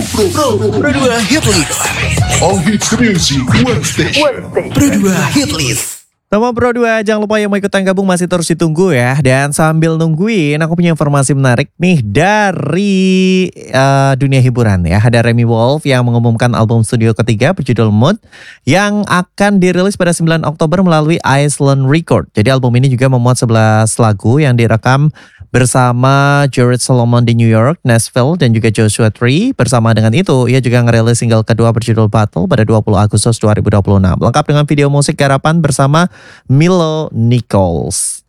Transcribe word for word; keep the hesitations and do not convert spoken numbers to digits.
Pro, Pro dua Hitlist. All hits music, one station. Pro dua Hitlist. Teman Pro dua, jangan lupa yang mau ikutan gabung masih terus ditunggu ya. Dan sambil nungguin, aku punya informasi menarik nih dari uh, dunia hiburan ya. Ada Remi Wolf yang mengumumkan album studio ketiga berjudul Mood yang akan dirilis pada sembilan Oktober melalui Island Record. Jadi album ini juga memuat sebelas lagu yang direkam bersama Jared Solomon di New York, Nashville, dan juga Joshua Tree. Bersama dengan itu, ia juga ngerilis single kedua berjudul Battle pada dua puluh Agustus dua ribu dua puluh enam. Lengkap dengan video musik garapan bersama Milo Nichols.